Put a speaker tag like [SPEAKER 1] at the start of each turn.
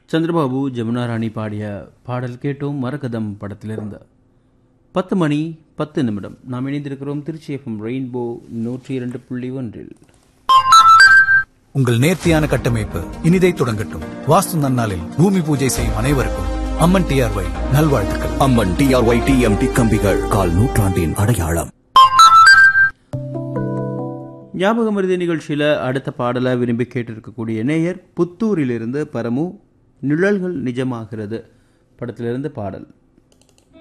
[SPEAKER 1] சந்திரபாபு ஜமுனா ராணி பாடிய பாடல் கேட்டோம். மரகதம் படத்திலிருந்து 10 மணி 10 நிமிடம். நாம் இணைந்திருக்கிறோம் திருச்சி எஃப்எம் ரெயின்போ 102.1.
[SPEAKER 2] உங்கள் நேர்த்தியான கட்டமைப்பு இனிதை தொடங்கட்டும். வாஸ்து நன்னாளில் பூமி பூஜை செய்யும் அனைவருக்கும் அம்மன் டிஆர்ஒய் நல்வாழ்த்துக்கள்.
[SPEAKER 3] அம்மன் டிஆர்ஒய் டிஎம்டி கம்பிகள் கால் நூற்றாண்டின் அடையாளம்.
[SPEAKER 1] ஞாபக மருதி நிகழ்ச்சியில் அடுத்த பாடலை விரும்பி கேட்டிருக்கக்கூடிய நேயர் புத்தூரிலிருந்து பரமு. நிழல்கள் நிஜமாகிறது படத்திலிருந்து பாடல்.